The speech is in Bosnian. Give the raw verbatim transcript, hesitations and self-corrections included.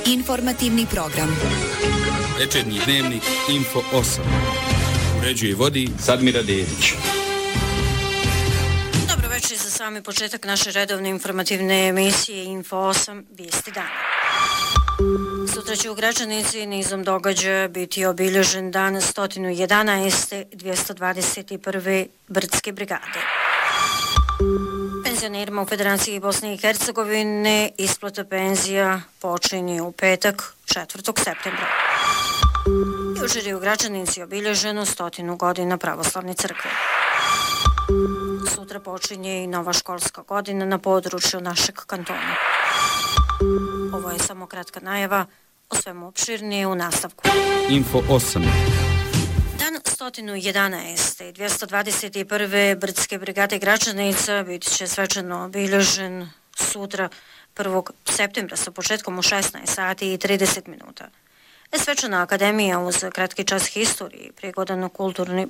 Informativni program. Večernji dnevnik Info osam. Uređuje i vodi Sadmira Dedić. Dobro večer za sami početak naše redovne informativne emisije Info osam Vijesti dana. Sutra će u Gračanici nizom događaja biti obilježen dan sto jedanaeste dvjesto dvadeset prve Brdske brigade. Penzionerima u Federaciji Bosne i Hercegovine isplata penzija počinje u petak četvrtog septembra. Jučer je u Gračanici obilježeno stotinu godina pravoslavne crkve. Sutra počinje i nova školska godina na području našeg kantona. Ovo je samo kratka najava, o svemu opširnije u nastavku. Info osam. Dan sto jedanaeste dvjesto dvadeset prve Brdske brigade Gračanica biti će svečano obilježen sutra prvog septembra sa početkom u šesnaest sati i trideset minuta. Svečana akademija uz kratki čas historije i prigodan kulturni